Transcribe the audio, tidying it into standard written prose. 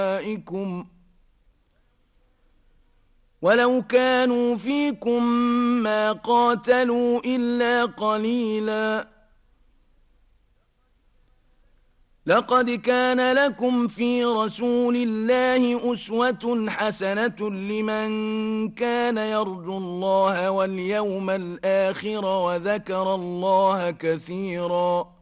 أولئكم ولو كانوا فيكم ما قاتلوا إلا قليلا. لقد كان لكم في رسول الله أسوة حسنة لمن كان يرجو الله واليوم الآخر وذكر الله كثيرا.